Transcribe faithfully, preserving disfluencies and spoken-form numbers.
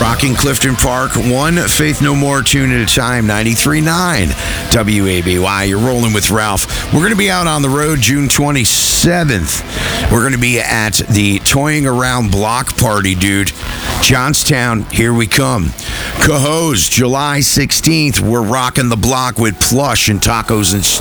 Rocking Clifton Park, one Faith No More tune at a time, ninety-three point nine W A B Y. You're rolling with Ralph. We're going to be out on the road June twenty-seventh. We're going to be at the Toying Around Block Party, dude. Johnstown, here we come. Cohoes, July sixteenth. We're rocking the block with Plush and Tacos and